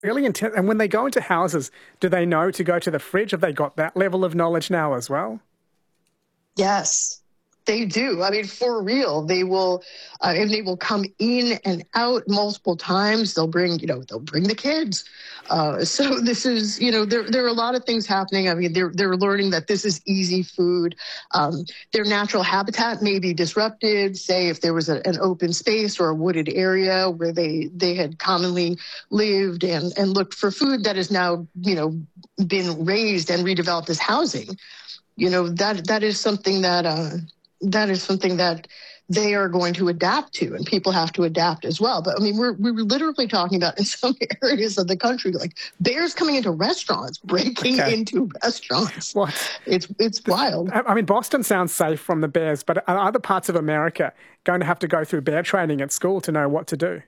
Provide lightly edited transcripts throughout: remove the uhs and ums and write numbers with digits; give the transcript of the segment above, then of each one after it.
Really intense. And when they go into houses, do they know to go to the fridge? Have they got that level of knowledge now as well? Yes, they do. I mean, for real, they will, and they will come in and out multiple times. They'll bring the kids. So this is, there are a lot of things happening. I mean, they're learning that this is easy food. Their natural habitat may be disrupted. Say if there was an open space or a wooded area where they had commonly lived and looked for food that has now, been raised and redeveloped as housing. That is something that they are going to adapt to, and people have to adapt as well. But I mean, we're literally talking about in some areas of the country, like bears coming into restaurants, breaking into restaurants. What? It's wild. I mean, Boston sounds safe from the bears, but are other parts of America going to have to go through bear training at school to know what to do?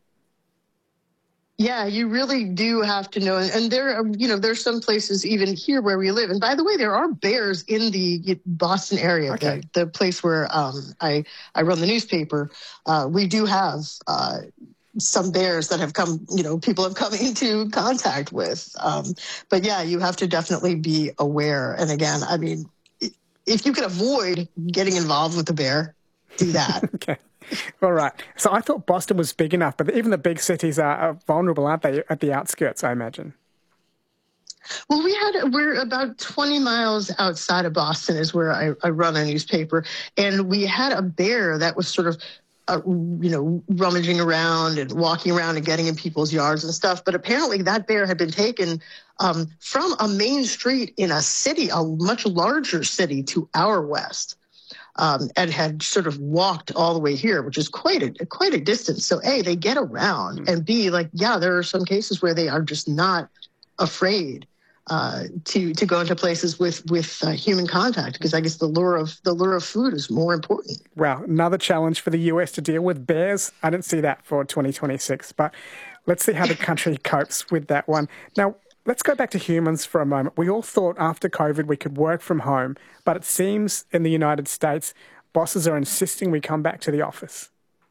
Yeah, you really do have to know. And there's some places even here where we live. And by the way, there are bears in the Boston area, the place where I run the newspaper. We do have some bears that have come, people have come into contact with. But yeah, you have to definitely be aware. And again, I mean, if you can avoid getting involved with the bear, do that. Okay. All right. So I thought Boston was big enough, but even the big cities are vulnerable, aren't they, at the outskirts, I imagine? Well, we're about 20 miles outside of Boston is where I run a newspaper. And we had a bear that was sort of, rummaging around and walking around and getting in people's yards and stuff. But apparently that bear had been taken from a main street in a city, a much larger city to our west. And had sort of walked all the way here, which is quite a distance. So A, they get around, and B, there are some cases where they are just not afraid to go into places with human contact, because I guess the lure of food is more important. Wow, another challenge for the US to deal with. Bears, I didn't see that for 2026, but let's see how the country copes with that one. Now, let's go back to humans for a moment. We all thought after COVID we could work from home, but it seems in the United States, bosses are insisting we come back to the office.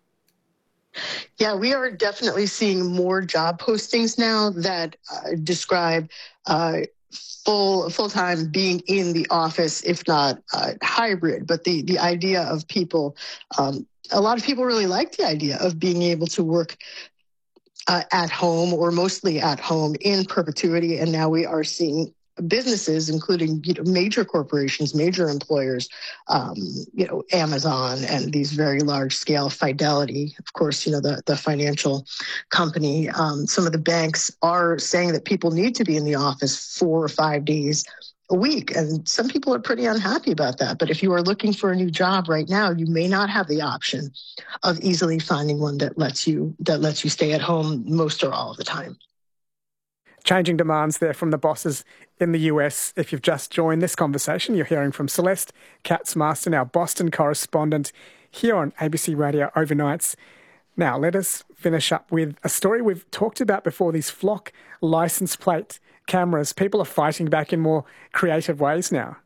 Yeah, we are definitely seeing more job postings now that describe full-time being in the office, if not hybrid. But the idea of people, a lot of people really like the idea of being able to work at home, or mostly at home, in perpetuity. And now we are seeing businesses, including major corporations, major employers, Amazon and these very large scale, Fidelity, of course, the financial company. Some of the banks are saying that people need to be in the office 4 or 5 days a week. And some people are pretty unhappy about that. But if you are looking for a new job right now, you may not have the option of easily finding one that lets you stay at home most or all of the time. Changing demands there from the bosses in the US. If you've just joined this conversation, you're hearing from Celeste Katz-Marston, our Boston correspondent, here on ABC Radio Overnights. Now, let us finish up with a story we've talked about before, these flock license plate cameras. People are fighting back in more creative ways now.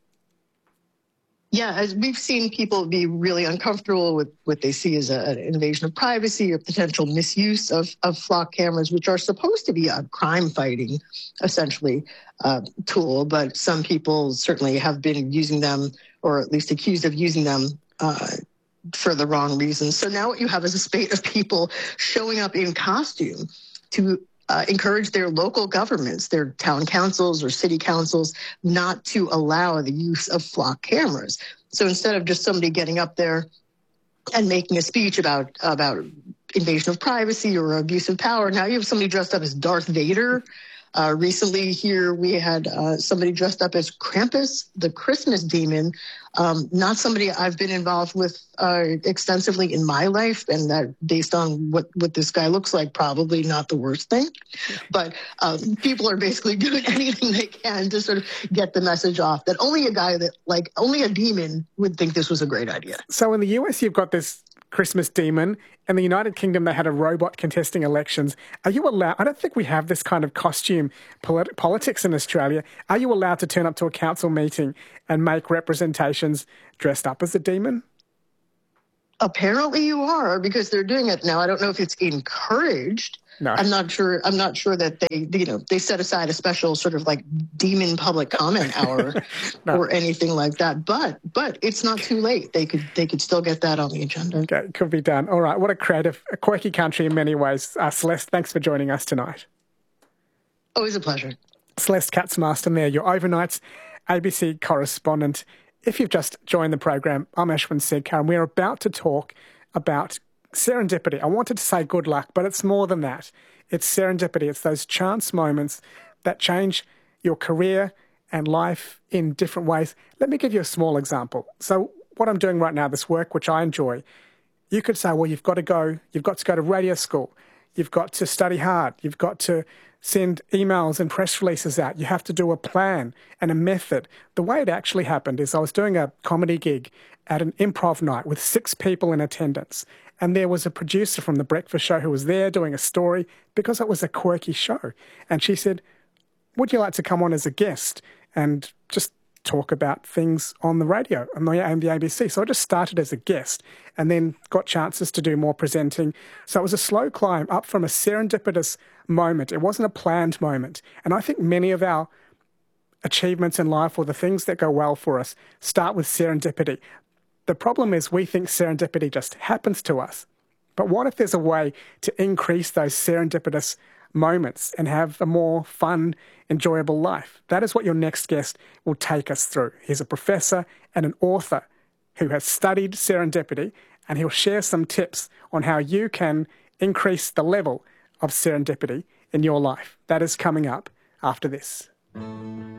Yeah, as we've seen people be really uncomfortable with what they see as an invasion of privacy or potential misuse of flock cameras, which are supposed to be a crime-fighting, essentially, tool. But some people certainly have been using them, or at least accused of using them, for the wrong reasons. So now what you have is a spate of people showing up in costume to encourage their local governments, their town councils or city councils, not to allow the use of flock cameras. So instead of just somebody getting up there and making a speech about invasion of privacy or abuse of power, now you have somebody dressed up as Darth Vader. Recently here we had somebody dressed up as Krampus, the Christmas demon, not somebody I've been involved with extensively in my life, and that based on what this guy looks like, probably not the worst thing. But people are basically doing anything they can to sort of get the message off that only a demon would think this was a great idea. So in the US, you've got this Christmas demon. In the United Kingdom, they had a robot contesting elections. Are you allowed? I don't think we have this kind of costume politics in Australia. Are you allowed to turn up to a council meeting and make representations dressed up as a demon? Apparently you are, because they're doing it now. I don't know if it's encouraged. No. I'm not sure that they set aside a special sort of like demon public comment hour No. or anything like that. But it's not too late. They could still get that on the agenda. Okay, could be done. All right, what a quirky country in many ways. Celeste, thanks for joining us tonight. Always a pleasure. Celeste Katz-Marston there, your overnights ABC correspondent. If you've just joined the program, I'm Ashwin Sedkar, and we're about to talk about serendipity. I wanted to say good luck, but it's more than that. It's serendipity. It's those chance moments that change your career and life in different ways. Let me give you a small example. So what I'm doing right now, this work, which I enjoy, you could say, well, you've got to go to radio school. You've got to study hard. You've got to send emails and press releases out. You have to do a plan and a method. The way it actually happened is I was doing a comedy gig at an improv night with 6 people in attendance. And there was a producer from The Breakfast Show who was there doing a story because it was a quirky show. And she said, would you like to come on as a guest and just talk about things on the radio and the ABC? So I just started as a guest and then got chances to do more presenting. So it was a slow climb up from a serendipitous moment. It wasn't a planned moment. And I think many of our achievements in life or the things that go well for us start with serendipity. The problem is we think serendipity just happens to us. But what if there's a way to increase those serendipitous moments and have a more fun, enjoyable life? That is what your next guest will take us through. He's a professor and an author who has studied serendipity, and he'll share some tips on how you can increase the level of serendipity in your life. That is coming up after this.